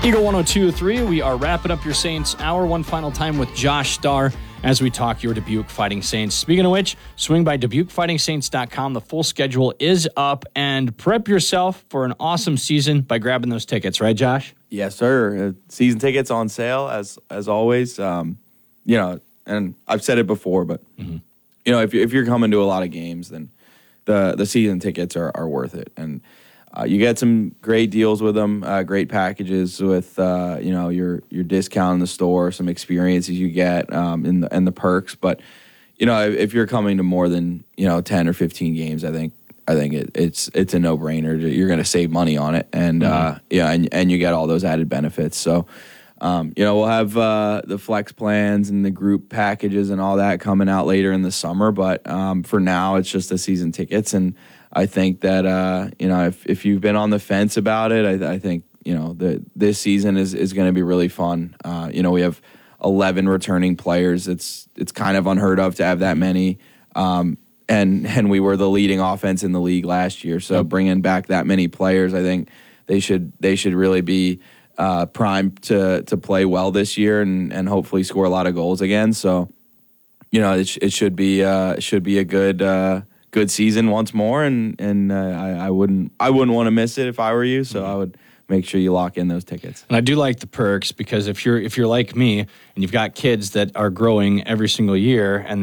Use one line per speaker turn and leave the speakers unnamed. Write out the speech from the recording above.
Eagle 102.3, we are wrapping up your Saints hour one final time with Josh Starr as we talk your Dubuque Fighting Saints. Speaking of which, swing by DubuqueFightingSaints.com. The full schedule is up, and prep yourself for an awesome season by grabbing those tickets, right, Josh?
Yes, sir. Season tickets on sale as always. And I've said it before, but if you're coming to a lot of games, then the season tickets are worth it, and you get some great deals with them, great packages with your discount in the store, some experiences you get and the perks. But if you're coming to more than 10 or 15 games, I think it's a no-brainer. You're going to save money on it, and and you get all those added benefits. So we'll have the flex plans and the group packages and all that coming out later in the summer. But for now, it's just the season tickets. And I think that, if you've been on the fence about it, I think, this season is going to be really fun. We have 11 returning players. It's kind of unheard of to have that many. And we were the leading offense in the league last year. So bringing back that many players, I think they should really be primed to play well this year and hopefully score a lot of goals again. So, it should be a good season once more, and I wouldn't want to miss it if I were you. So I would make sure you lock in those tickets.
And I do like the perks because if you're like me and you've got kids that are growing every single year and